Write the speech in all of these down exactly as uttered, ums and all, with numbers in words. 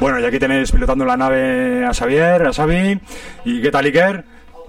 Bueno, y aquí tenéis pilotando la nave a Xavier, a Xavi. ¿Y qué tal, Iker?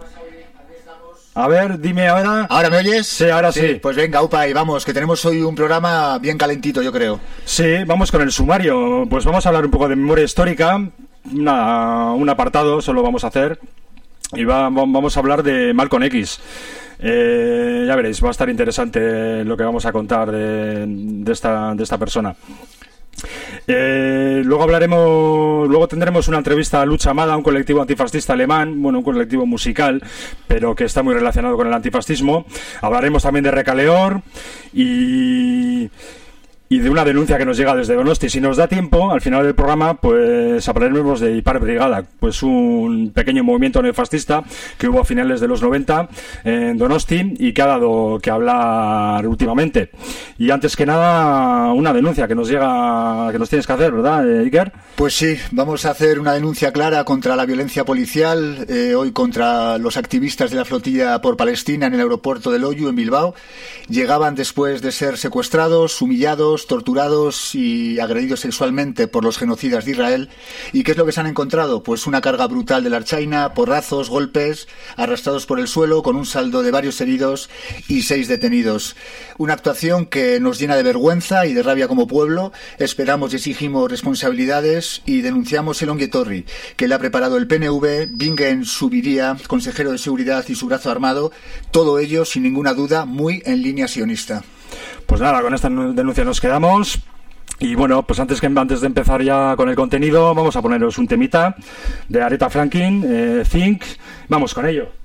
A ver, dime ahora. ¿Ahora me oyes? Sí, ahora sí. sí. Pues venga, upa, y vamos, que tenemos hoy un programa bien calentito, yo creo. Sí, vamos con el sumario. Pues vamos a hablar un poco de memoria histórica. Una, un apartado solo vamos a hacer. Y va, vamos a hablar de Malcolm X. Eh, ya veréis, va a estar interesante lo que vamos a contar de, de, esta, de esta persona. Eh, luego hablaremos, luego tendremos una entrevista a Lucha Amada, un colectivo antifascista alemán, bueno, un colectivo musical, pero que está muy relacionado con el antifascismo. Hablaremos también de Recaleor y... y de una denuncia que nos llega desde Donosti. Si nos da tiempo, al final del programa, pues hablaremos de Ipar Brigada, pues un pequeño movimiento neofascista que hubo a finales de los noventa en Donosti y que ha dado que hablar últimamente. Y antes que nada, una denuncia que nos llega, que nos tienes que hacer, ¿verdad, Iker? Pues sí, vamos a hacer una denuncia clara contra la violencia policial, eh, hoy contra los activistas de la flotilla por Palestina en el aeropuerto de Loiu, en Bilbao. Llegaban después de ser secuestrados, humillados, torturados y agredidos sexualmente por los genocidas de Israel. ¿Y qué es lo que se han encontrado? Pues una carga brutal de la Ertzaina, porrazos, golpes, arrastrados por el suelo, con un saldo de varios heridos y seis detenidos. Una actuación que nos llena de vergüenza y de rabia como pueblo. Esperamos y exigimos responsabilidades y denunciamos el ongi etorri que le ha preparado el P N V, Bingen Zubiría, consejero de Seguridad, y su brazo armado. Todo ello, sin ninguna duda, muy en línea sionista. Pues nada, con esta denuncia nos quedamos. Y bueno, pues antes que antes de empezar ya con el contenido, vamos a poneros un temita de Aretha Franklin, eh, Think. Vamos con ello.